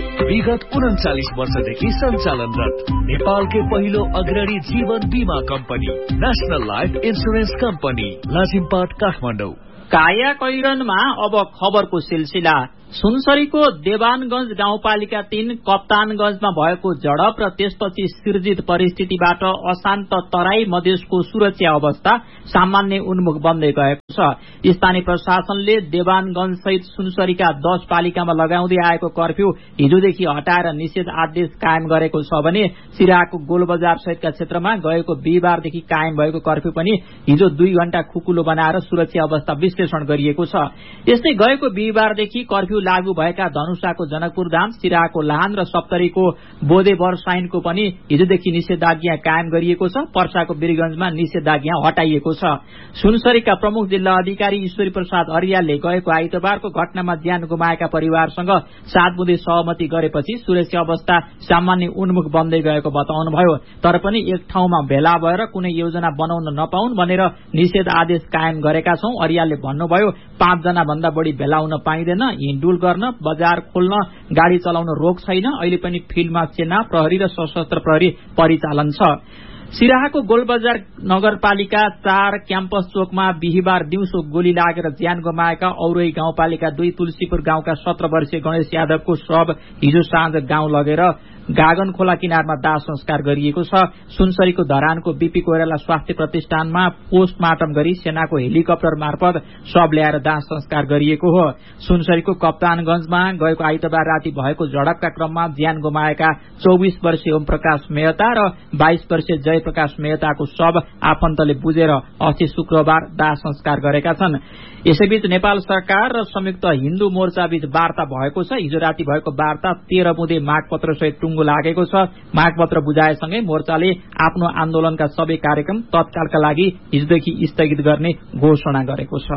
विगत 39 वर्षदेखि सञ्चालनरत नेपालकै पहिलो अग्रणी जीवन बीमा company national life insurance company Lazimpat Kathmandu. काया कैरनमा अब खबरको सिलसिला। सुनसरीको देवानगंज गाउँपालिका 3 कप्तानगंजमा भएको झडप र त्यसपछि सिर्जित परिस्थितिबाट अशान्त तराई मधेसको सुरक्षा अवस्था सामान्य उन्मुख बन्दै गएको छ। स्थानीय प्रशासनले देवानगंज सहित सुनसरीका 10 पालिकामा लगाउँदै आएको कर्फ्यू हिजोदेखि हटाएर निषेध आदेश कायम गरेको छ भने सिराहाको गोलबजार सहितका क्षेत्रमा गएको बिहिबारदेखि कायम भएको कर्फ्यू पनि हिजो 2 घण्टा खुकुलो बनाएर सुरक्षा अवस्था विश्लेषण गरिएको छ। यस्तै गएको बिहिबारदेखि कर्फ्यू लागू भएका धनुषाको जनकपुरधाम, सिराहाको लाहान र सप्तरीको बोधे बरसाइनको पनि हिजोदेखि निषेधाज्ञा कायम गरिएको छ। पर्साको वीरगंजमा निषेधाज्ञा हटाइएको छ। सुनसरीका प्रमुख जिल्ला अधिकारी ईश्वरी प्रसाद अर्यालले गएको आइतबारको घटनामा ज्यान गुमाएका परिवारसँग 7 बुँदे सहमति गरेपछि सुरक्षा अवस्था सामान्य उन्मुख बन्दै गएको बताउनुभयो। तर पनि एक ठाउँमा भेला भएर कुनै योजना बनाउन नपाउन् भनेर निषेध आदेश कायम गरेका छौं। अर्यालले भन्नुभयो, 5 जना भन्दा बढी भेला हुन पाइँदैन, हिँडुल गर्न, बजार खोल्न, गाड़ी चलाउन रोक छैन। अहिले पनि फिल्डमा सेना, प्रहरी र सशस्त्र प्रहरी परिचालन छ। सिराहाको गोलबजार नगरपालिका 4 क्याम्पस चोकमा बिहिबार दिउँसो गोली लागेर ज्यान गुमाएका औरही गाउँपालिका 2 तुलसीपुर गाउँका 17 वर्षीय गणेश यादवको शव हिजो साँझ गाउँ लगेर गागन खोला किनारमा दाह संस्कार गरिएको छ। सुनसरीको धरानको बीपी कोइराला स्वास्थ्य प्रतिष्ठानमा पोस्टमार्टम गरी सेनाको हेलिकप्टर मार्फत शव ल्याएर दाह संस्कार गरिएको हो। सुनसरीको कप्तानगंजमा गएको आइतबार राति भएको झडपका क्रममा ज्यान गुमाएका 24 वर्षीय ओम प्रकाश मेहता र 22 वर्षीय जय प्रकाश मेहताको शव आफन्तले बुझेर अस्ति शुक्रबार दाह संस्कार गरेका छन्। यसैबीच नेपाल सरकार र संयुक्त हिन्दू मोर्चा बीच वार्ता भएको छ। हिजो राति भएको वार्ता 13 बुँदे मागपत्र सहित टुङ्गो लागेको छ। मागपत्र बुझाएसँगै मोर्चाले आफ्नो आन्दोलनका सबै कार्यक्रम तत्कालका लागि हिजोदेखि स्थगित गर्ने घोषणा गरेको छ।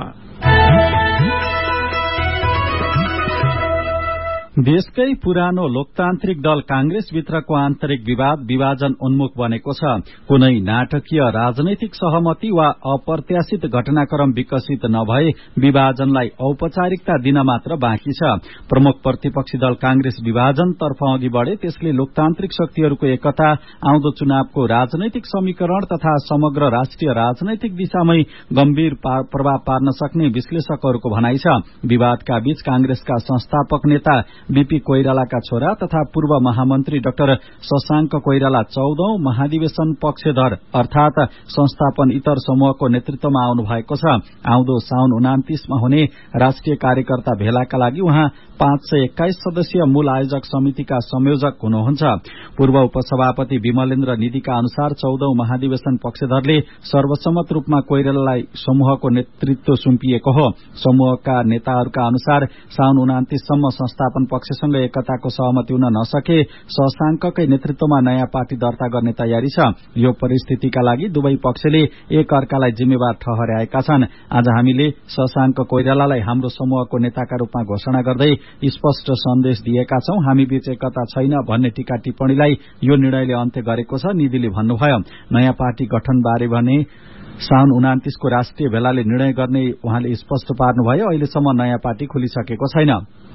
देशकै पुरानो लोकतान्त्रिक दल कांग्रेसभित्रको आन्तरिक विभाजन उन्मुख बनेको छ। कुनै नाटकीय राजनैतिक सहमति वा अप्रत्याशित घटनाक्रम विकसित नभए विभाजनलाई औपचारिकता दिन मात्र बाँकी छ। प्रमुख प्रतिपक्षी दल कांग्रेस विभाजनतर्फ अघि बढे, त्यसले लोकतान्त्रिक शक्तिहरूको एकता, आउँदो चुनावको राजनैतिक समीकरण तथा समग्र राष्ट्रिय राजनैतिक दिशामै गम्भीर प्रभाव पार्न सक्ने विश्लेषकहरूको भनाइ छ। विवादका बीच कांग्रेसका संस्थापक नेता बीपी कोइरालाका छोरा तथा पूर्व महामन्त्री डाक्टर शशांक कोइराला 14औं महाधिवेशन पक्षधर अर्थात संस्थापन इतर समूहको नेतृत्वमा आउनु भएको छ। आउँदो साउन 29 मा हुने राष्ट्रिय कार्यकर्ता भेलाका लागि उहाँ 521 सदस्यीय मूल आयोजक समितिका संयोजक हुनुहुन्छ। पूर्व उपसभापति विमलेन्द्र निधिका अनुसार 14औं महाधिवेशन पक्षधरले सर्वसम्मत रूपमा कोइरालालाई समूहको नेतृत्व सुम्पिएको हो। समूहका नेताहरूका अनुसार साउन 29 सम्म संस्थापन पक्षसँग एकताको सहमति हुन नसके शशांककै नेतृत्वमा नयाँ पार्टी दर्ता गर्ने तयारी छ। यो परिस्थितिका लागि दुवै पक्षले एक अर्कालाई जिम्मेवार ठहर्याएका छन्। आज हामीले शशांक कोइरालालाई हाम्रो समूहको नेताका रूपमा घोषणा गर्दै स्पष्ट सन्देश दिएका छौं। हामी बीच एकता छैन भन्ने टीका टिप्पणीलाई यो निर्णयले अन्त्य गरेको छ। निधिले भन्नुभयो, नयाँ पार्टी गठन बारे भने साउन 29 को राष्ट्रिय भेलाले निर्णय गर्ने उहाँले स्पष्ट पार्नुभयो। अहिलेसम्म नयाँ पार्टी खुलिसकेको छैन।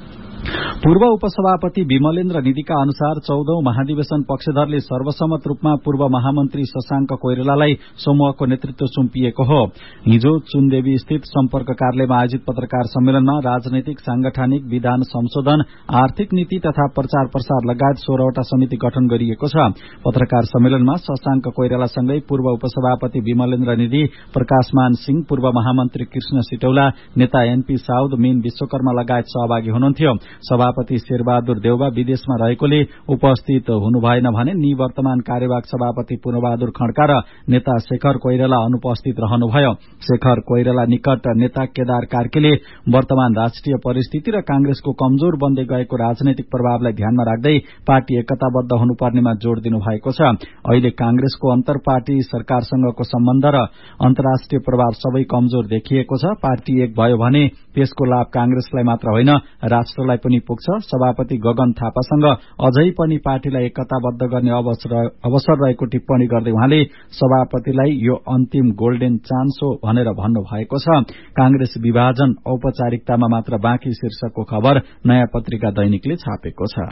पूर्व उपसभापति विमलेन्द्र निधिका अनुसार 14औं महाधिवेशन पक्षधरले सर्वसम्मत रूपमा पूर्व महामन्त्री शशांक कोइरालालाई समूहको नेतृत्व सुम्पिएको हो। हिजो चुनदेवी स्थित सम्पर्क कार्यालयमा आयोजित पत्रकार सम्मेलनमा राजनैतिक, सांगठनिक, विधान संशोधन, आर्थिक नीति तथा प्रचार प्रसार लगायत 16वटा समिति गठन गरिएको छ। पत्रकार सम्मेलनमा शशांक कोइरालासँगै पूर्व उपसभापति विमलेन्द्र निधि, प्रकाशमान सिंह, पूर्व महामन्त्री कृष्ण सिटौला, नेता एनपी साउद, मीन विश्वकर्मा लगायत सहभागी हुनुहुन्थ्यो। सभापति शेरबहादुर देउवा विदेशमा रहेकोले उपस्थित हुनुभएन भने निवर्तमान कार्यवाहक सभापति पूर्णबहादुर खड्का र नेता शेखर कोइराला अनुपस्थित रहनुभयो। शेखर कोइराला निकट नेता केदार कार्कीले वर्तमान राष्ट्रिय परिस्थिति र कांग्रेसको कमजोर बन्दै गएको राजनैतिक प्रभावलाई ध्यानमा राख्दै पार्टी एकताबद्ध हुनुपर्नेमा जोड़ दिनु भएको छ। अहिले कांग्रेसको अन्तर पार्टी सरकारसँगको सम्बन्ध र अन्तर्राष्ट्रिय प्रभाव सबै कमजोर देखिएको छ। पार्टी एक भयो भने त्यसको लाभ कांग्रेसलाई मात्र होइन राष्ट्रलाई पनि पुग्छ। सभापति गगन थापासँग अझै पनि पार्टीलाई एकताबद्ध गर्ने अवसर रहेको टिप्पणी गर्दै उहाँले सभापतिलाई यो अन्तिम गोल्डेन चान्स हो भनेर भन्नुभएको छ। कांग्रेस विभाजन औपचारिकतामा मात्र बाँकी शीर्षकको खबर नयाँ पत्रिका दैनिकले छापेको छ।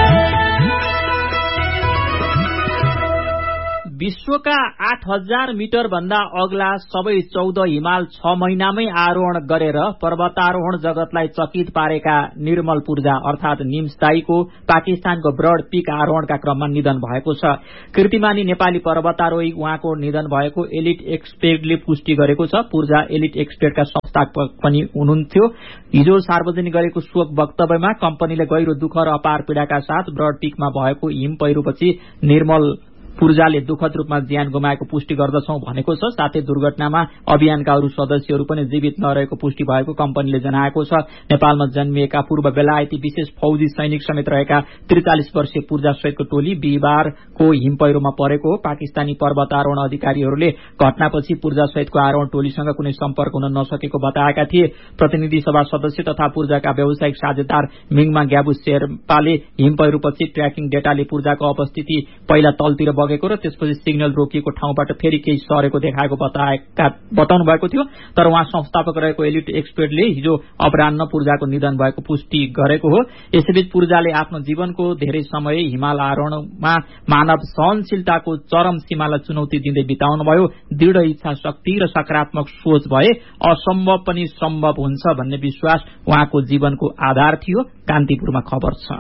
विश्वका 8000 मिटर भन्दा अग्ला सबै 14 हिमाल 6 महिनामै आरोहण गरेर पर्वतारोहण जगतलाई चकित पारेका निर्मल पूर्जा अर्थात निम्स दाईको पाकिस्तानको ब्रड पीक आरोहणका क्रममा निधन भएको छ। कीर्तिमानी नेपाली पर्वतारोही उहाँको निधन भएको एलिट एक्सपर्टले पुष्टि गरेको छ। पूर्जा एलिट एक्सपर्टका संस्थापक पनि हुनुहुन्थ्यो। हिजो सार्वजनिक गरेको शोक वक्तव्यमा कम्पनीले गहिरो दुःख र अपार पीड़ाका साथ ब्रड पीकमा भएको हिम पहिरोपछि निर्मल पूर्जाले दुःखद रूपमा ज्यान गुमाएको पुष्टि गर्दछौं भनेको छ। साथै दुर्घटनामा अभियानका अरू सदस्यहरू पनि जीवित नरहेको पुष्टि भएको कम्पनीले जनाएको छ। नेपालमा जन्मिएका पूर्व बेलायती विशेष फौजी सैनिक समेत रहेका 43 वर्षीय पूर्जा सहितको टोली बिहिबारको हिम पहिरोमा परेको हो। पाकिस्तानी पर्वतारोहण अधिकारीहरूले घटनापछि पूर्जा सहितको आरोहण टोलीसँग कुनै सम्पर्क हुन नसकेको बताएका थिए। प्रतिनिधि सभा सदस्य तथा पूर्जाका व्यावसायिक साझेदार मिङमा ग्याबु शेर्पाले हिम पहिरोपछि ट्र्याकिङ डेटाले पूर्जाको उपस्थिति पहिला तलतिर बगेको र त्यसपछि सिग्नल रोकिएको ठाउँबाट फेरि केही सरेको देखाएको बताउनु भएको थियो। तर उहाँ संस्थापक रहेको एलिट एक्सपर्टले हिजो अपराह्न पूर्जाको निधन भएको पुष्टि गरेको हो। यसैबीच पूर्जाले आफ्नो जीवनको धेरै समय हिमाल आरोहणमा मानव सहनशीलताको चरम सीमालाई चुनौती दिँदै बिताउनुभयो। दृढ इच्छा शक्ति र सकारात्मक सोच भए असम्भव पनि सम्भव हुन्छ भन्ने विश्वास उहाँको जीवनको आधार थियो। कान्तिपुरमा खबर छ।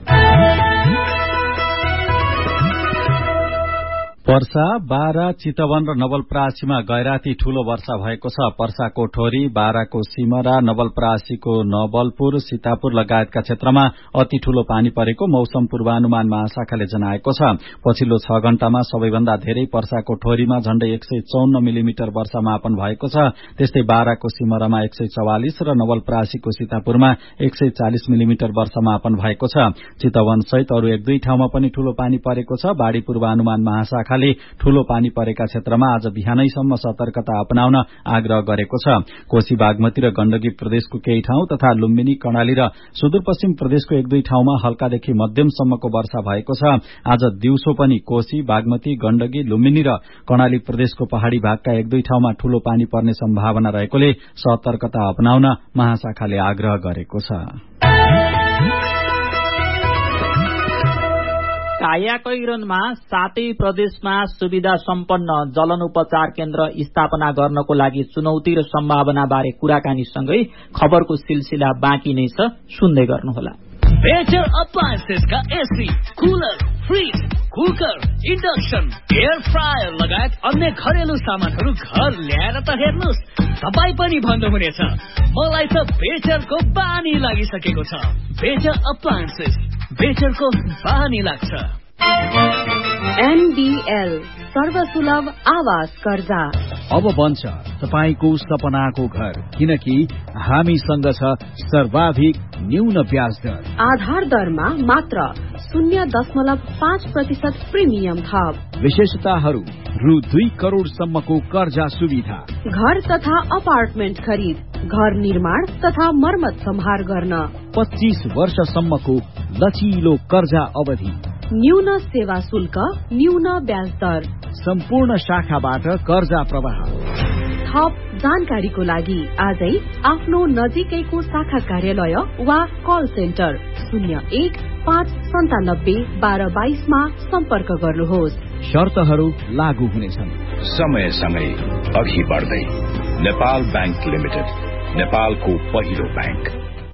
पर्सा, बारा, चितवन र नवलपरासीमा गैराती ठूलो वर्षा भएको छ। पर्साको ठोरी, बाराको सिमरा, नवलपरासीको नवलपुर, सीतापुर लगायतका क्षेत्रमा अति ठूलो पानी परेको मौसम पूर्वानुमान महाशाखाले जनाएको छ। पछिल्लो 6 घण्टामा सबैभन्दा धेरै पर्साको ठोरीमा झण्डै 154 मिलिमिटर वर्षा मापन भएको छ। त्यस्तै बाराको सिमरामा 144 र नवलपरासीको सीतापुरमा 140 मिलिमिटर वर्षा मापन भएको छ। चितवन सहित अरू 1-2 ठाउँमा पनि ठूलो पानी परेको छ। बाढ़ी पूर्वानुमान महाशाखा ठूलो पानी परेका क्षेत्रमा आज बिहानैसम्म सतर्कता अपनाउन आग्रह गरेको छ। कोशी, बागमती र गण्डकी प्रदेशको केही ठाउँ तथा लुम्बिनी, कर्णाली र सुदूरपश्चिम प्रदेशको 1-2 ठाउँमा हल्कादेखि मध्यमसम्मको वर्षा भएको छ। आज दिउँसो पनि कोशी, बागमती, गण्डकी, लुम्बिनी र कर्णाली प्रदेशको पहाड़ी भागका 1-2 ठाउँमा ठूलो पानी पर्ने सम्भावना रहेकोले सतर्कता अपनाउन महाशाखाले आग्रह गरेको छ। कायाकैरनमा 7 प्रदेशमा सुविधा सम्पन्न जलनोपचार केन्द्र स्थापना गर्नको लागि चुनौती र सम्भावना बारे कुराकानीसँगै खबरको सिलसिला बाँकी नै छ। सुन्दै गर्नुहोला। Better अप्लायन्सेसका AC, cooler, fridge, cooker, induction, air fryer लगायत अन्य घरेलु सामानहरू घर ल्याएर त हेर्नुहोस्, तपाईँ पनि भन्नुहुनेछ मलाई त बेटरको बानी लागिसकेको छ। बेटर अप्लायन्सेस, बेटरको बानी लाग्छ। NBL सर्वसुलभ आवास कर्जा अब बन्छ तपाईको सपनाको घर, किनकि हामीसँग छ सर्वाधिक न्यून ब्याज दर। आधार दरमा मात्र 0.5% प्रिमियम थप। विशेषताहरू रु 2 करोड़ सम्मको कर्जा सुविधा। घर तथा अपार्टमेन्ट खरिद, घर निर्माण तथा मर्मत सम्हार गर्न 25 वर्षसम्मको लचिलो कर्जा अवधि। न्यून सेवा शुल्क, न्यून ब्याज दर। सम्पूर्ण शाखाबाट कर्जा प्रवाह। थप जानकारीको लागि आजै आफ्नो नजिकैको शाखा कार्यालय वा कल सेन्टर 01-597-1222 मा सम्पर्क गर्नुहोस्। शर्तहरू लागू हुनेछन्। समय समय अघि बढ्दै नेपाल बैंक लिमिटेड, नेपालको पहिलो बैंक।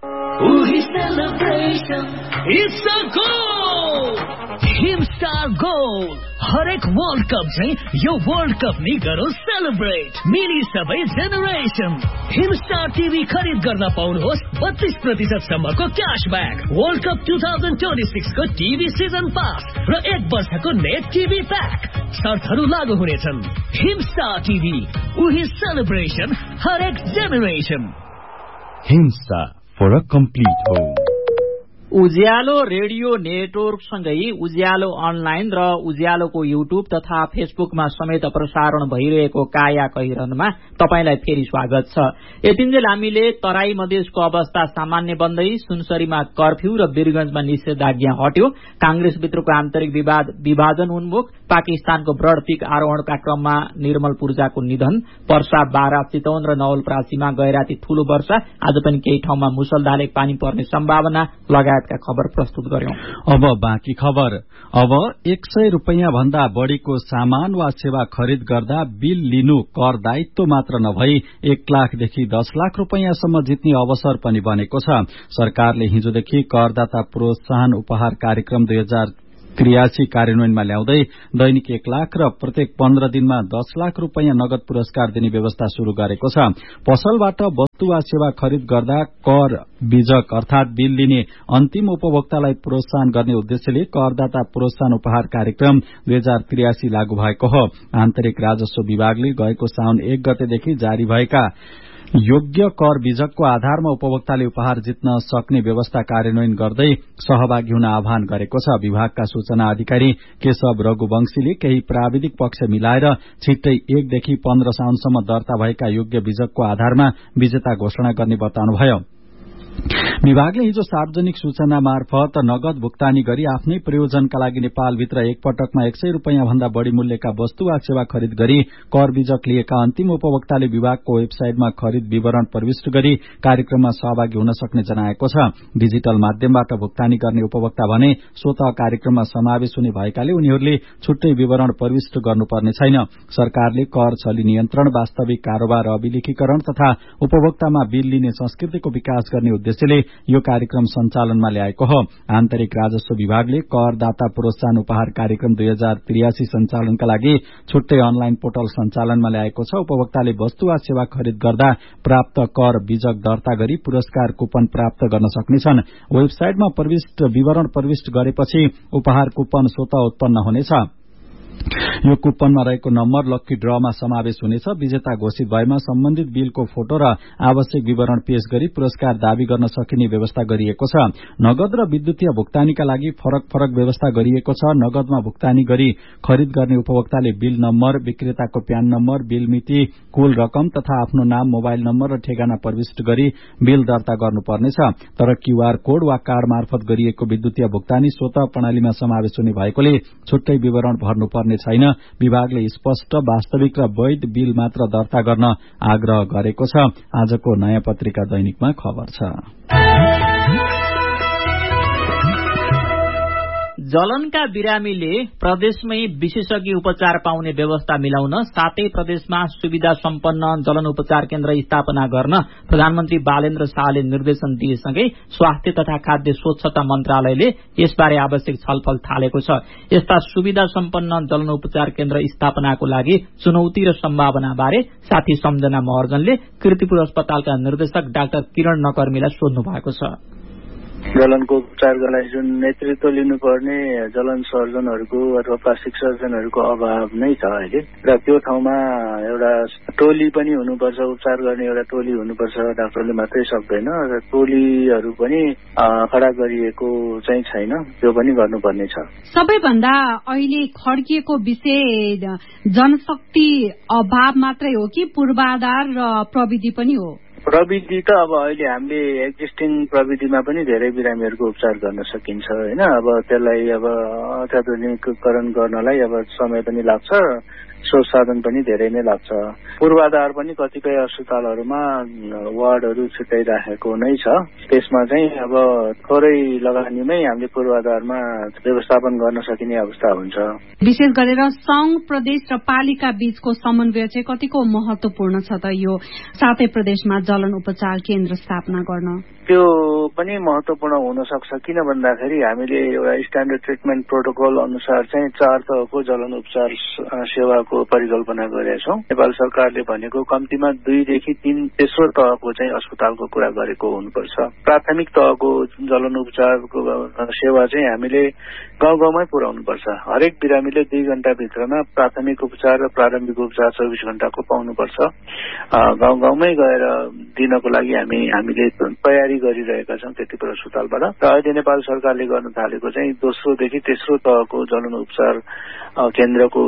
हिमस्टार गोल हरेक वर्ल्ड कप चाहिँ यो वर्ल्ड कप नि गरौँ सेलिब्रेट। मिली सबै जेनेरेसन। हिमस्टार टिभी खरिद गर्न पाउनुहोस् 32% सम्मको क्याशब्याक, वर्ल्ड कप 2026 को टिभी सिजन पास र 1 वर्षको नेट टिभी प्याक। शर्तहरू लागू हुनेछन्। हिमस्टार टिभी, उही सेलिब्रेसन, हरेक generation. Himstar for a complete home. Ujyaalo radio नेटवर्कसँगै Ujyaalo online र उज्यालोको युट्युब तथा फेसबुकमा समेत प्रसारण भइरहेको काया कहिरनमा तपाईंलाई फेरि स्वागत छ। यतिन्जेल हामीले तराई मधेसको अवस्था सामान्य बन्दै सुनसरीमा कर्फ्यू र वीरगंजमा निषेधाज्ञा हट्यो, कांग्रेसभित्रको आन्तरिक विभाजन उन्मुख, पाकिस्तानको ब्रड पीक आरोहणका क्रममा निर्मल पूर्जाको निधन, पर्सा, बारा, चितवन र नवलपरासीमा गैराती ठूलो वर्षा, आज पनि केही ठाउँमा मुसलधारे पानी पर्ने सम्भावना लगायतका खबर प्रस्तुत गर्यौं। अब बाँकी खबर। अब 100 रुपैयाँ भन्दा बढ़ीको सामान वा सेवा खरिद गर्दा बिल लिनु कर दायित्व मात्र नभई 1 लाखदेखि 10 लाख रुपैयाँसम्म जित्ने अवसर पनि बनेको छ। सरकारले हिजोदेखि करदाता प्रोत्साहन उपहार कार्यक्रम 2083 कार्यान्वयनमा ल्याउँदै दैनिक 1 लाख र प्रत्येक 15 दिनमा 10 लाख रुपैयाँ नगद पुरस्कार दिने व्यवस्था शुरू गरेको छ। पसलबाट वस्तु वा सेवा खरिद गर्दा कर बीजक अर्थात बिल लिने अन्तिम उपभोक्तालाई प्रोत्साहन गर्ने उद्देश्यले करदाता प्रोत्साहन उपहार कार्यक्रम 2083 लागू भएको हो। आन्तरिक राजस्व विभागले गएको साउन 1 गतेदेखि जारी भएका योग्य कर बीजकको आधारमा उपभोक्ताले उपहार जित्न सक्ने व्यवस्था कार्यान्वयन गर्दै सहभागी हुन आह्वान गरेको छ। विभागका सूचना अधिकारी केशव रघुवंशीले केही प्राविधिक पक्ष मिलाएर छिट्टै 1 देखि 15 साउनसम्म दर्ता भएका योग्य बीजकको आधारमा विजेता घोषणा गर्ने बताउनुभयो। विभागले हिजो सार्वजनिक सूचना मार्फत नगद भुक्तानी गरी आफ्नै प्रयोजनका लागि नेपालभित्र एक पटकमा 100 रुपैयाँ भन्दा बढ़ी मूल्यका वस्तु वा सेवा खरिद गरी कर बीजक लिएका अन्तिम उपभोक्ताले विभागको वेबसाइटमा खरिद विवरण प्रविष्ट गरी कार्यक्रममा सहभागी हुन सक्ने जनाएको छ। डिजिटल माध्यमबाट भुक्तानी गर्ने उपभोक्ता भने स्वत कार्यक्रममा समावेश हुने भएकाले उनीहरूले छुट्टै विवरण प्रविष्ट गर्नुपर्ने छैन। सरकारले कर छली नियन्त्रण, वास्तविक कारोबार अभिलेखीकरण तथा उपभोक्तामा बिल लिने संस्कृतिको विकास गर्ने उद्देश्यले यो कार्यक्रम सञ्चालनमा ल्याएको हो। आन्तरिक राजस्व विभागले करदाता प्रोत्साहन उपहार कार्यक्रम 2083 सञ्चालनका लागि छुट्टै अनलाइन पोर्टल सञ्चालनमा ल्याएको छ। उपभोक्ताले वस्तु वा सेवा खरिद गर्दा प्राप्त कर बीजक दर्ता गरी पुरस्कार कुपन प्राप्त गर्न सक्नेछन्। वेबसाइटमा विवरण प्रविष्ट गरेपछि उपहार कुपन स्वतः उत्पन्न हुनेछ। यो कुपनमा रहेको नम्बर लक्की ड्रमा समावेश हुनेछ। विजेता घोषित भएमा सम्बन्धित बिलको फोटो र आवश्यक विवरण पेश गरी पुरस्कार दावी गर्न सकिने व्यवस्था गरिएको छ। नगद र विद्युतीय भुक्तानीका लागि फरक व्यवस्था गरिएको छ। नगदमा भुक्तानी गरी खरिद गर्ने उपभोक्ताले bill number, विक्रेताको PAN number, bill मिति, कुल रकम तथा आफ्नो नाम, मोबाइल नम्बर र ठेगाना प्रविष्ट गरी बिल दर्ता गर्नुपर्नेछ। तर क्यूआर कोड वा कार्ड मार्फत गरिएको विद्युतीय भुक्तानी स्वतः प्रणालीमा समावेश हुने भएकोले छुट्टै विवरण भर्नुपर्ने छैन। विभागले स्पष्ट, वास्तविक र वैध बिल मात्र दर्ता गर्न आग्रह गरेको छ। आजको नयाँ पत्रिका दैनिकमा खबर छ। जलनका बिरामीले प्रदेशमै विशेषज्ञ उपचार पाउने व्यवस्था मिलाउन सातै प्रदेशमा सुविधा सम्पन्न जलन उपचार केन्द्र स्थापना गर्न प्रधानमन्त्री बालेन्द्र शाहले निर्देशन दिएसँगै स्वास्थ्य तथा खाद्य स्वच्छता मन्त्रालयले यसबारे आवश्यक छलफल थालेको छ। यस्ता सुविधा सम्पन्न जलन उपचार केन्द्र स्थापनाको लागि चुनौती र सम्भावना बारे साथी सम्झना महर्जनले कीर्तिपुर अस्पतालका निर्देशक डाक्टर किरण नकर्मीलाई सोध्नु भएको छ। जलनको उपचारका लागि जुन नेतृत्व लिनुपर्ने जलन सर्जनहरूको अथवा प्लास्टिक सर्जनहरूको अभाव नै छ अहिले, र त्यो ठाउँमा एउटा टोली पनि हुनुपर्छ, उपचार गर्ने एउटा टोली हुनुपर्छ। डाक्टरले मात्रै सक्दैन, र टोलीहरू पनि खडा गरिएको चाहिँ छैन, त्यो पनि गर्नुपर्ने छ। सबैभन्दा अहिले खड्किएको विषय जनशक्ति अभाव मात्रै हो कि पूर्वाधार र प्रविधि पनि हो? प्रविधि त अब अहिले हामीले एक्जिस्टिङ प्रविधिमा पनि धेरै बिरामीहरूको उपचार गर्न सकिन्छ होइन। अब त्यसलाई अब अत्याधुनिकीकरण गर्नलाई अब समय पनि लाग्छ, स्रोत साधन पनि धेरै नै लाग्छ। पूर्वाधार पनि कतिपय अस्पतालहरूमा वार्डहरू छुट्याइराखेको नै छ। त्यसमा चाहिँ अब थोरै लगानीमै हामीले पूर्वाधारमा व्यवस्थापन गर्न सकिने अवस्था हुन्छ। विशेष गरेर संघ, प्रदेश र पालिका बीचको समन्वय चाहिँ कतिको महत्वपूर्ण छ त यो सातै प्रदेशमा जलन उपचार केन्द्र स्थापना गर्न? त्यो पनि महत्वपूर्ण हुन सक्छ। किन भन्दाखेरि हामीले एउटा स्ट्यान्डर्ड ट्रिटमेन्ट प्रोटोकल अनुसार चाहिँ 4 तहको जलन उपचार सेवाको परिकल्पना गरेका छौं। नेपाल सरकारले भनेको कम्तीमा 2 देखि 3 तेस्रो तहको चाहिँ अस्पतालको कुरा गरेको हुनुपर्छ। प्राथमिक तहको जलन उपचारको सेवा चाहिँ हामीले गाउँ-गाउँमै पुर्याउनुपर्छ। हरेक बिरामीले 2 घण्टा भित्रमा प्राथमिक उपचार र प्रारम्भिक उपचार 24 घण्टाको पाउनुपर्छ। गाउँ-गाउँमै गएर दिनको लागि हामीले तयारी गरिरहेका छौँ त्यतिपुर अस्पतालबाट। र अहिले नेपाल सरकारले गर्न थालेको चाहिँ दोस्रोदेखि तेस्रो तहको जलन उपचार केन्द्रको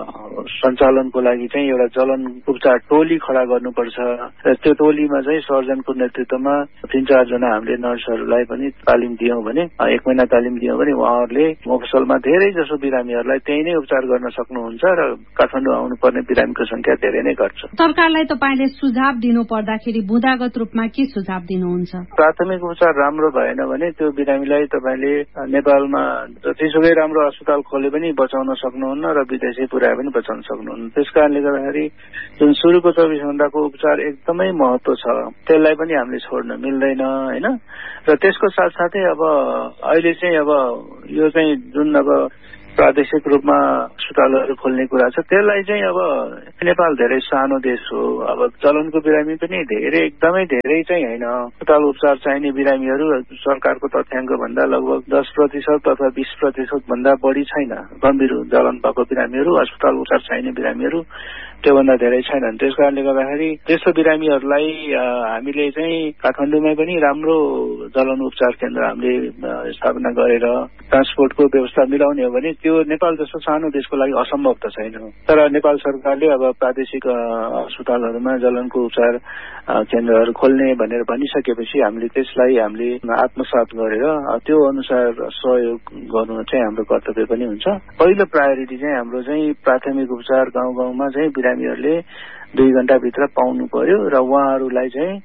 सञ्चालनको लागि चाहिँ एउटा जलन उपचार टोली खडा गर्नुपर्छ। र त्यो टोलीमा चाहिँ सर्जनको नेतृत्वमा 3-4 जना हामीले नर्सहरूलाई पनि तालिम दियौं भने 1 महिना तालिम दियौं भने उहाँहरूले मफसलमा धेरै जसो बिरामीहरूलाई त्यही नै उपचार गर्न सक्नुहुन्छ र काठमाडौँ आउनुपर्ने बिरामीको संख्या धेरै नै घट्छ। सरकारलाई तपाईले सुझाव दिनु पर्दाखेरि बुँदागत रूपमा के सुझाव दिनुहुन्छ? प्राथमिक उपचार राम्रो भएन भने त्यो बिरामीलाई तपाईले नेपालमा जतिसुकै राम्रो अस्पताल खोले पनि बचाउन सक्नुहुन्न र विदेशी पुर्याए पनि बचाउन सक्नुहुन्न। त्यसकारणले गर्दाखेरि जुन सुरुको 24 घण्टाको उपचार एकदमै महत्व छ, त्यसलाई पनि हामीले छोड्न मिल्दैन हैन। र त्यसको साथसाथै अब अहिले चाहिँ अब यो चाहिँ जुन अब प्रादेशिक रूपमा अस्पतालहरू खोल्ने कुरा छ त्यसलाई चाहिँ अब नेपाल धेरै सानो देश हो। अब जलनको बिरामी पनि एकदमै धेरै चाहिँ हैन। अस्पताल उपचार चाहिने बिरामीहरू सरकारको तथ्याङ्क भन्दा लगभग 10% अथवा 20% भन्दा बढी छैन। गम्भीर जलन भएको बिरामीहरू, अस्पताल उपचार चाहिने बिरामीहरू त्योभन्दा धेरै छैनन्। त्यसकारणले गर्दाखेरि त्यस्तो बिरामीहरूलाई हामीले चाहिँ काठमाडौँमै पनि राम्रो जलन उपचार केन्द्र हामीले स्थापना गरेर ट्रान्सपोर्टको व्यवस्था मिलाउने हो भने त्यो नेपाल जस्तो सानो देशको लागि असम्भव त छैन। तर नेपाल सरकारले अब प्रादेशिक अस्पतालहरूमा जलनको उपचार केन्द्रहरू खोल्ने भनेर भनिसकेपछि हामीले आत्मसात गरेर त्यो अनुसार सहयोग गर्नु चाहिँ हाम्रो कर्तव्य पनि हुन्छ। पहिलो प्रायोरिटी चाहिँ हाम्रो चाहिँ प्राथमिक उपचार गाउँ-गाउँमा चाहिँ बिरामीहरूले 2 घण्टाभित्र पाउनु पर्यो र उहाँहरूलाई चाहिँ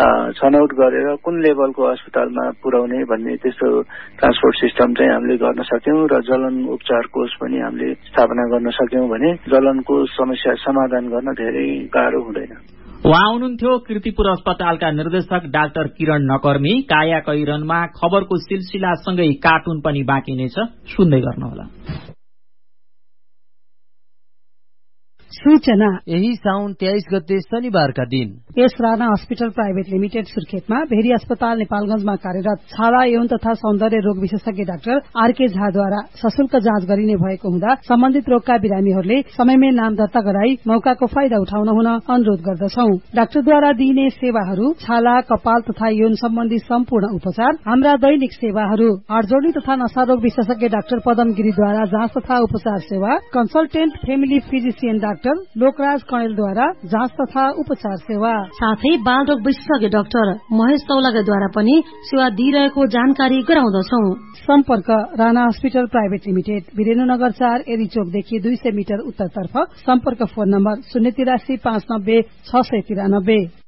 छनौट गरेर कुन लेभलको अस्पतालमा पुर्याउने भन्ने त्यस्तो ट्रान्सपोर्ट सिस्टम चाहिँ हामीले गर्न सक्यौं र जलन उपचार कोष पनि हामीले स्थापना गर्न सक्यौं भने जलनको समस्या समाधान गर्न धेरै गाह्रो हुँदैन। उहाँ हुनुहुन्थ्यो कीर्तिपुर अस्पतालका निर्देशक डाक्टर किरण नकर्मी। काया कैरनमा खबरको सिलसिलासँगै कार्टुन पनि बाँकी नै छ, सुन्दै गर्नुहोला। सूचना यही साउन 23 गते शनिबारका दिन यस Rana hospital private limited सुर्खेतमा very अस्पताल नेपालगंजमा कार्यरत छाला यौन तथा सौन्दर्य रोग विशेषज्ञ डाक्टर आरके झाद्वारा सशुल्क जाँच गरिने भएको हुँदा सम्बन्धित रोगका बिरामीहरूले समयमै नाम दर्ता गराई मौकाको फाइदा उठाउन हुन अनुरोध गर्दछौ। डाक्टरद्वारा दिइने सेवाहरू छाला, कपाल तथा यौन सम्बन्धी सम्पूर्ण उपचार, हाम्रा दैनिक सेवाहरू, हाडजोडी तथा नशारोग विशेषज्ञ डाक्टर पदम गिरीद्वारा जाँच तथा उपचार सेवा, consultant family physician doctor Lokraj कणेलद्वारा जाँच तथा उपचार सेवा, साथै बालरोग विशेषज्ञ डाक्टर महेश तौलागाद्वारा पनि सेवा दिइरहेको जानकारी गराउँदछौ। सम्पर्क Rana hospital private limited, Birendranagar 4 एरी चोकदेखि 200 मिटर उत्तरतर्फ। सम्पर्क फोन नम्बर 083 590 693।